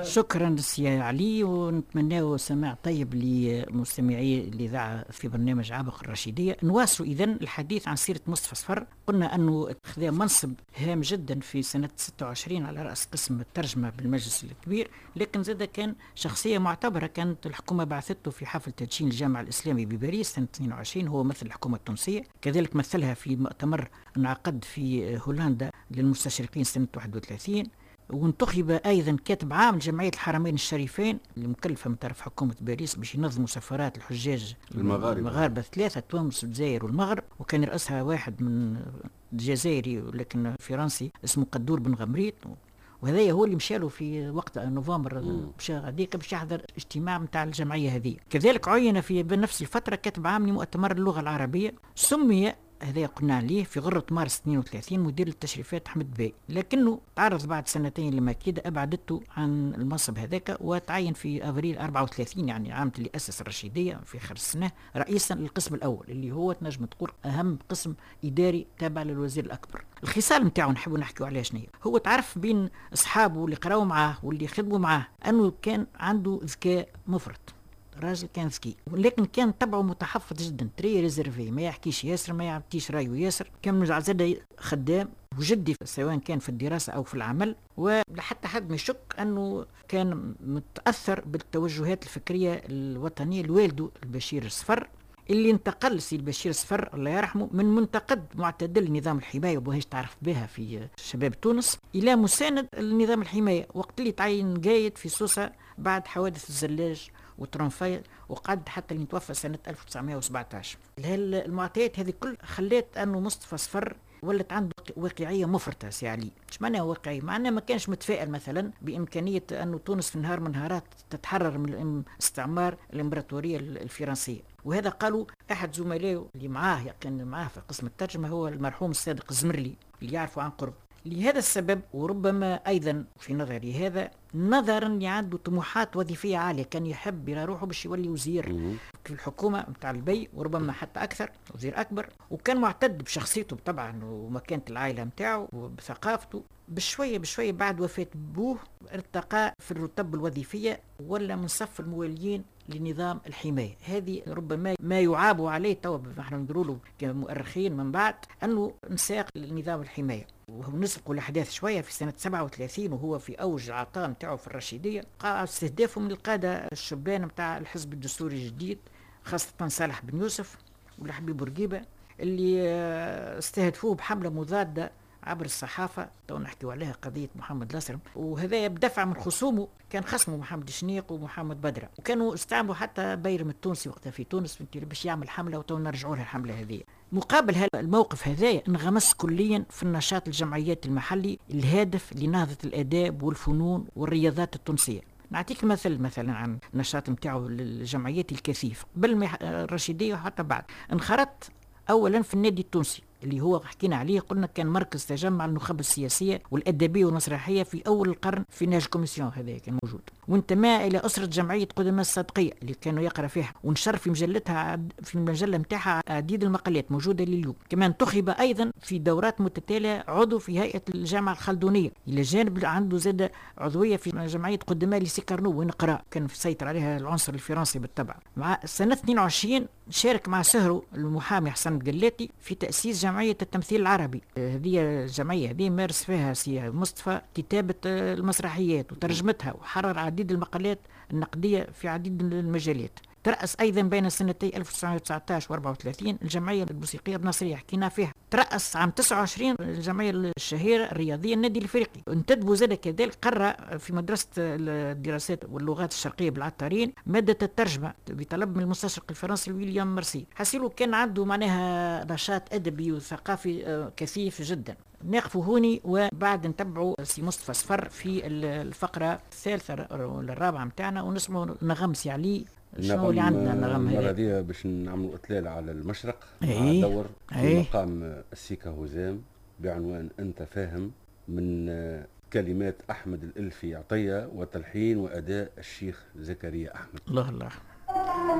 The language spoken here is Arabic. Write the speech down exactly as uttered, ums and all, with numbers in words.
شكرا سي علي، ونتمنى سماع طيب لمستمعي الإذاعة في برنامج عابق الرشيدية. نواصل إذن الحديث عن سيرة مصطفى صفر. قلنا أنه خذا منصب هام جدا في سنة ستة وعشرين على رأس قسم الترجمة بالمجلس الكبير، لكن زاد كان شخصية معتبرة. كانت الحكومة بعثته في حفل تدشين الجامع الإسلامي بباريس سنة اثنين وعشرين، هو مثل الحكومة التونسية. كذلك مثلها في مؤتمر انعقد في هولندا للمستشرقين سنة واحد وثلاثين. وانتخب أيضا كاتب عام لجمعية الحرمين الشريفين اللي مكلفة من طرف حكومة باريس باش ينظموا سفارات الحجاج المغاربة المغاربة ثلاثة، تونس والجزائر والمغرب. وكان رأسها واحد من الجزائري ولكن فرنسي اسمه قدور بن غمريت، وهذا هو اللي مشاله في وقت نوفمبر باش غاديك باش يحضر اجتماع نتاع الجمعية هذه. كذلك عين في بنفس الفترة كاتب عام لمؤتمر اللغة العربية، سمي هذا قلنا عليه في غرة مارس اثنين وثلاثين مدير التشريفات أحمد باي، لكنه تعرض بعد سنتين لمكيدة أبعدته عن المنصب هذاك، وتعين في أبريل أربعة وثلاثين يعني عام اللي أسس الرشيدية في آخر السنة رئيسا للقسم الأول اللي هو تنجم تقول أهم قسم إداري تابع للوزير الأكبر. الخصال نتاعو نحبوا نحكيوا عليه شنو هو. تعرف بين أصحابه اللي قراوا معاه واللي خدموا معاه أنه كان عنده ذكاء مفرط، راجل كان ذكي، ولكن كان طبعه متحفظ جدا، تري ريزيرفي، ما يحكيش ياسر، ما يعطيش رايه ياسر. كان زاد خدام وجدي سواء كان في الدراسة أو في العمل، ولحتى حد ما يشك أنه كان متأثر بالتوجهات الفكرية الوطنية لوالده البشير الصفر، اللي انتقل سي البشير الصفر الله يرحمه من منتقد معتدل نظام الحماية وبهاش تعرف بها في شباب تونس إلى مساند لنظام الحماية، وقت اللي تعين قايد في سوسة بعد حوادث الزلاج وترنفايل، وقعد حتى اللي توفى سنة ألف وتسعمائة وسبعة عشر. المعطيات هذه كل خلات أنه مصطفى صفر ولت عنده واقعية مفرطة سي علي. ايش معناها واقعية؟ معناها ما كانش متفائل مثلا بإمكانية أنه تونس في نهار من نهارات تتحرر من استعمار الإمبراطورية الفرنسية. وهذا قالوا أحد زملائه اللي معاه كان معاه في قسم الترجمة هو المرحوم الصادق الزمرلي اللي يعرفه عن قرب. لهذا السبب وربما أيضا في نظري هذا نظرا اللي عنده طموحات وظيفية عالية، كان يحب يرى روحه باش يولي وزير في الحكومة متاع البي وربما حتى أكثر، وزير أكبر. وكان معتد بشخصيته طبعا ومكانة العائلة متاعه وبثقافته. بشوية بشوية بعد وفاة بوه ارتقى في الرتب الوظيفية ولا من صف المواليين لنظام الحماية. هذه ربما ما يعاب عليه تو نحن نقولوا له كمؤرخين من بعد أنه انساق لنظام الحماية. وهو نسبق الأحداث شوية في سنة سبعة وثلاثين وهو في أوج العطاء متاعه في الرشيدية، قام استهدافه من القادة الشبان متاع الحزب الدستوري الجديد خاصة صالح بن يوسف والحبيب بورقيبة اللي استهدفوه بحملة مضادة عبر الصحافة. تو نحكيوا عليها قضية محمد لاسرم، وهذا بدفع من خصومه كان خصمه محمد شنيق ومحمد بدرة، وكانوا استعملوا حتى بايرم التونسي وقتها في تونس باش يعمل حملة، وتو نرجعوا لها الحملة هذه. مقابل هذا الموقف هذا انغمس كليا في النشاط الجمعيات المحلي الهادف لنهضة الآداب والفنون والرياضات التونسية. نعطيك مثل مثلا عن النشاط متاعه للجمعيات الكثيف قبل الرشيدية وحتى بعد. انخرط اولا في النادي التونسي اللي هو حكينا عليه، قلنا كان مركز تجمع النخب السياسية والأدبية والمسرحية في أول القرن في ناج كوميسيون، هذا كان موجود. وانتمى إلى أسرة جمعية قدماء الصدقية اللي كانوا يقرأ فيها، ونشر في مجلتها في المجلة متاعها عديد المقالات موجودة لليوم. كمان انتخب أيضا في دورات متتالية عضو في هيئة الجامعة الخلدونية، إلى جانب عنده زاد عضوية في جمعية قدماء ليسي كارنو وين قرأ، كان يسيطر عليها العنصر الفرنسي بالطبع. مع سنة اثنين وعشرين شارك مع سهرو المحامي حسن القلاتي في تأسيس جمعية التمثيل العربي. هذه الجمعية هذه مارس فيها سي مصطفى كتابة المسرحيات وترجمتها، وحرر عديد المقالات النقدية في عديد المجالات. ترأس أيضا بين سنتي ألف وتسعمائة وتسعة عشر وأربعة وثلاثين الجمعية الموسيقية النصرية حكينا فيها. ترأس عام تسعة وعشرين الجمعية الشهيرة الرياضية النادي الإفريقي. انتدبوا زاد كذلك قرأ في مدرسة الدراسات واللغات الشرقية بالعطارين مادة الترجمة بطلب من المستشرق الفرنسي ويليام مارسي. حسيلو كان عنده معناها نشاط أدبي وثقافي كثيف جدا. نقفوا هوني وبعد نتبعوا سي مصطفى صفر في الفقرة الثالثة ولا الرابعة متاعنا ونسمعوا نغم سي علي. شنو اللي عندنا النغم هذه؟ المرة دي باش نعملوا إطلالة على المشرق مع أيه. دور في أيه. مقام السيكا هزام بعنوان أنت فاهم، من كلمات أحمد الإلفي عطية وتلحين وأداء الشيخ زكريا أحمد. الله الله.